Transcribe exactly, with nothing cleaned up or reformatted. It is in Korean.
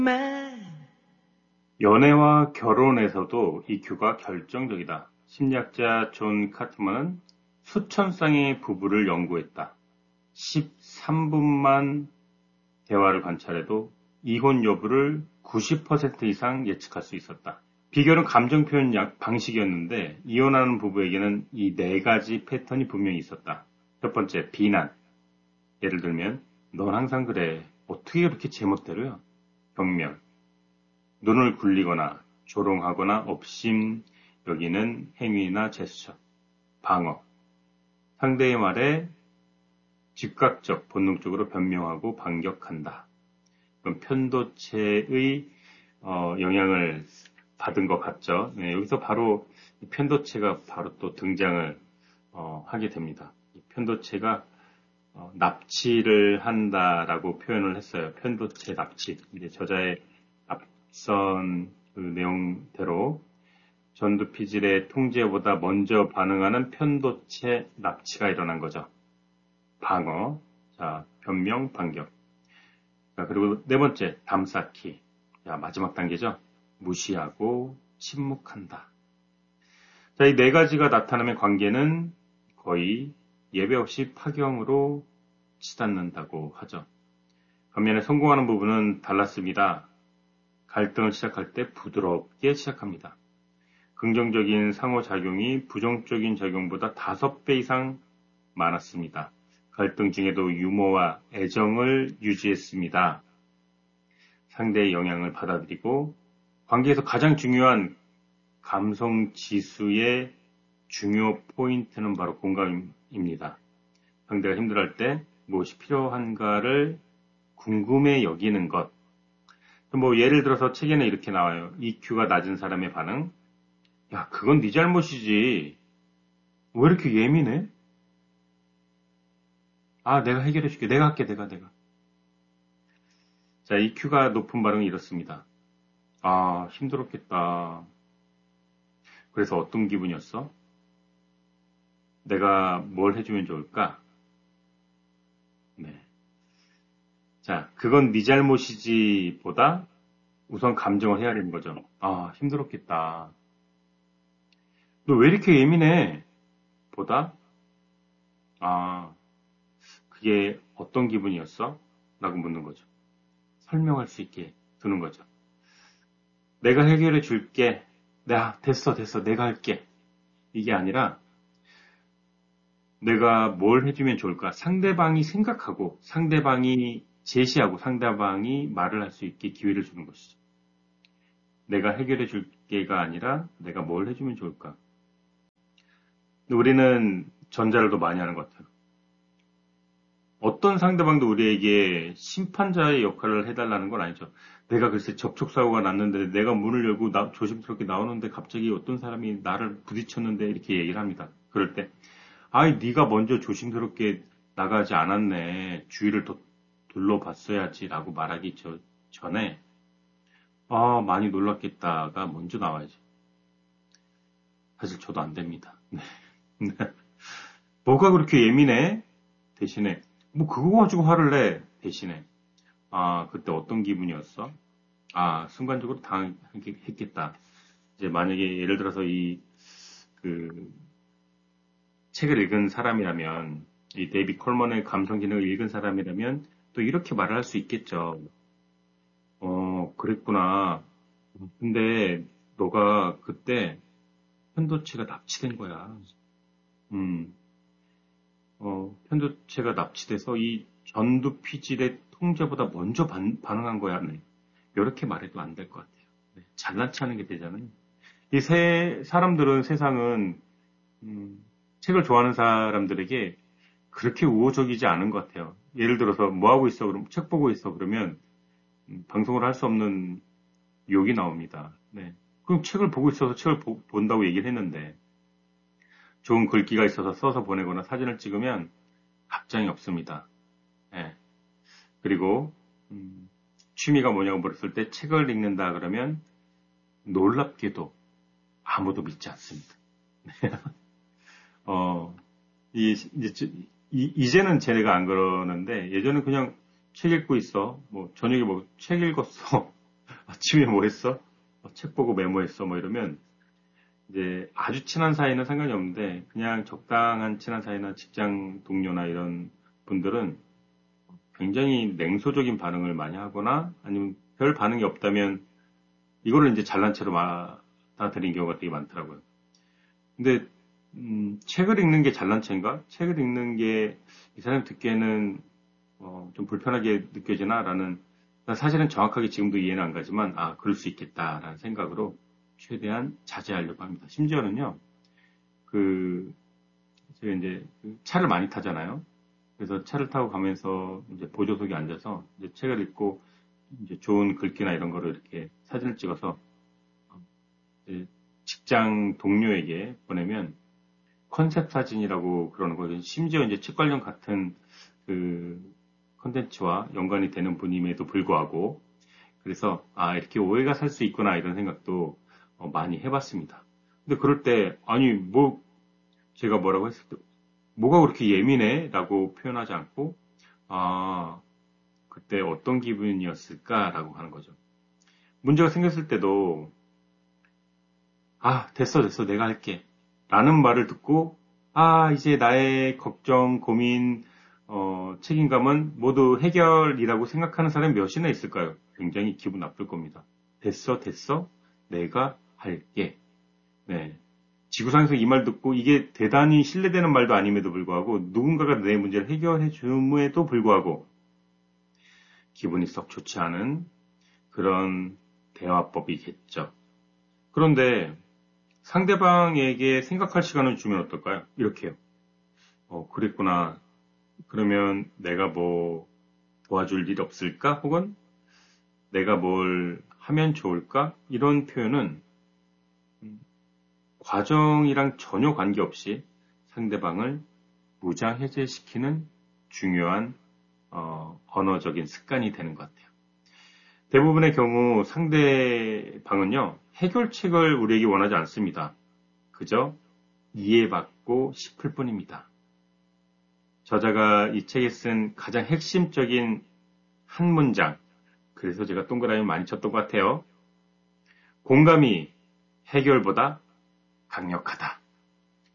연애와 결혼에서도 이큐가 결정적이다. 심리학자 존 카트만은 수천 쌍의 부부를 연구했다. 십삼 분만 대화를 관찰해도 이혼 여부를 구십 퍼센트 이상 예측할 수 있었다. 비결은 감정 표현 방식이었는데 이혼하는 부부에게는 이 네 가지 패턴이 분명히 있었다. 첫 번째, 비난. 예를 들면 넌 항상 그래. 어떻게 그렇게 제멋대로야? 경멸. 눈을 굴리거나 조롱하거나 업심 여기는 행위나 제스처. 방어. 상대의 말에 즉각적, 본능적으로 변명하고 반격한다. 그럼 편도체의 어, 영향을 받은 것 같죠. 네, 여기서 바로 편도체가 바로 또 등장을 어, 하게 됩니다. 편도체가 어, 납치를 한다라고 표현을 했어요. 편도체 납치. 이제 저자의 앞선 그 내용대로 전두피질의 통제보다 먼저 반응하는 편도체 납치가 일어난 거죠. 방어, 자, 변명, 반격. 자, 그리고 네 번째, 담쌓기. 자, 마지막 단계죠. 무시하고 침묵한다. 자, 이 네 가지가 나타나면 관계는 거의 예배 없이 파경으로 치닫는다고 하죠. 반면에 성공하는 부분은 달랐습니다. 갈등을 시작할 때 부드럽게 시작합니다. 긍정적인 상호작용이 부정적인 작용보다 다섯 배 이상 많았습니다. 갈등 중에도 유머와 애정을 유지했습니다. 상대의 영향을 받아들이고 관계에서 가장 중요한 감성 지수의 중요 포인트는 바로 공감입니다. 상대가 힘들어할 때 무엇이 필요한가를 궁금해 여기는 것. 뭐 예를 들어서 책에는 이렇게 나와요. 이큐가 낮은 사람의 반응. 야, 그건 네 잘못이지. 왜 이렇게 예민해? 아, 내가 해결해 줄게. 내가 할게, 내가, 내가. 자, 이큐가 높은 반응이 이렇습니다. 아, 힘들었겠다. 그래서 어떤 기분이었어? 내가 뭘 해주면 좋을까? 네. 자, 그건 네 잘못이지 보다 우선 감정을 헤아리는 거죠. 아, 힘들었겠다. 너 왜 이렇게 예민해? 보다, 아, 그게 어떤 기분이었어? 라고 묻는 거죠. 설명할 수 있게 두는 거죠. 내가 해결해 줄게. 야, 됐어, 됐어. 내가 할게. 이게 아니라 내가 뭘 해주면 좋을까? 상대방이 생각하고 상대방이 제시하고 상대방이 말을 할 수 있게 기회를 주는 것이죠. 내가 해결해 줄게가 아니라 내가 뭘 해주면 좋을까? 우리는 전자를 더 많이 하는 것 같아요. 어떤 상대방도 우리에게 심판자의 역할을 해달라는 건 아니죠. 내가 글쎄 접촉사고가 났는데 내가 문을 열고 나, 조심스럽게 나오는데 갑자기 어떤 사람이 나를 부딪혔는데 이렇게 얘기를 합니다. 그럴 때 아이 네가 먼저 조심스럽게 나가지 않았네. 주위를 더 둘러봤어야지 라고 말하기 저, 전에 아 많이 놀랐겠다가 먼저 나와야죠. 사실 저도 안 됩니다. 뭐가 그렇게 예민해? 대신에 뭐 그거 가지고 화를 내? 대신에 아 그때 어떤 기분이었어? 아 순간적으로 당했겠다. 이제 만약에 예를 들어서 이 그 책을 읽은 사람이라면 이 데이비 콜먼의 감성 기능을 읽은 사람이라면 또 이렇게 말을 할 수 있겠죠. 어 그랬구나. 근데 너가 그때 편도체가 납치된 거야. 음, 어, 편도체가 납치돼서 이 전두피질의 통제보다 먼저 반, 응한 거야. 네. 이렇게 말해도 안 될 것 같아요. 네. 잘난 체하는 게 되잖아요. 이 세, 사람들은 세상은, 음, 책을 좋아하는 사람들에게 그렇게 우호적이지 않은 것 같아요. 예를 들어서 뭐 하고 있어? 그럼 책 보고 있어. 그러면 음, 방송을 할 수 없는 욕이 나옵니다. 네. 그럼 책을 보고 있어서 책을 보, 본다고 얘기를 했는데 좋은 글귀가 있어서 써서 보내거나 사진을 찍으면 답장이 없습니다. 예. 그리고 음, 취미가 뭐냐고 물었을 때 책을 읽는다 그러면 놀랍게도 아무도 믿지 않습니다. 어, 이, 이제, 이, 이제는 제가 안 그러는데 예전에 그냥 책 읽고 있어. 뭐 저녁에 뭐 책 읽었어. 아침에 뭐 했어? 어, 책 보고 메모했어. 뭐 이러면 이제 아주 친한 사이는 상관이 없는데 그냥 적당한 친한 사이나 직장 동료나 이런 분들은 굉장히 냉소적인 반응을 많이 하거나 아니면 별 반응이 없다면 이거를 이제 잘난 체로 받아들인 경우가 되게 많더라고요. 근데 음, 책을 읽는 게 잘난 체인가? 책을 읽는 게 이 사람이 듣기에는 어, 좀 불편하게 느껴지나? 라는 사실은 정확하게 지금도 이해는 안 가지만 아 그럴 수 있겠다라는 생각으로 최대한 자제하려고 합니다. 심지어는요. 그 제가 이제 그 차를 많이 타잖아요. 그래서 차를 타고 가면서 이제 보조석에 앉아서 이제 책을 읽고 이제 좋은 글귀나 이런 거를 이렇게 사진을 찍어서 이제 직장 동료에게 보내면 컨셉 사진이라고 그러는 거예요. 심지어 이제 책 관련 같은 그 컨텐츠와 연관이 되는 분임에도 불구하고 그래서 아 이렇게 오해가 살 수 있구나 이런 생각도 어, 많이 해봤습니다. 근데 그럴 때 아니 뭐 제가 뭐라고 했을 때 뭐가 그렇게 예민해? 라고 표현하지 않고 아 그때 어떤 기분이었을까? 라고 하는 거죠. 문제가 생겼을 때도 아 됐어 됐어 내가 할게 라는 말을 듣고 아 이제 나의 걱정, 고민, 어, 책임감은 모두 해결이라고 생각하는 사람이 몇이나 있을까요? 굉장히 기분 나쁠 겁니다. 됐어 됐어 내가 할게. 네. 지구상에서 이 말 듣고 이게 대단히 신뢰되는 말도 아님에도 불구하고 누군가가 내 문제를 해결해 줌에도 불구하고 기분이 썩 좋지 않은 그런 대화법이겠죠. 그런데 상대방에게 생각할 시간을 주면 어떨까요? 이렇게요. 어, 그랬구나. 그러면 내가 뭐 도와줄 일 없을까? 혹은 내가 뭘 하면 좋을까? 이런 표현은 과정이랑 전혀 관계없이 상대방을 무장해제시키는 중요한 어, 언어적인 습관이 되는 것 같아요. 대부분의 경우 상대방은요, 해결책을 우리에게 원하지 않습니다. 그저 이해받고 싶을 뿐입니다. 저자가 이 책에 쓴 가장 핵심적인 한 문장, 그래서 제가 동그라미 많이 쳤던 것 같아요. 공감이 해결보다 강력하다.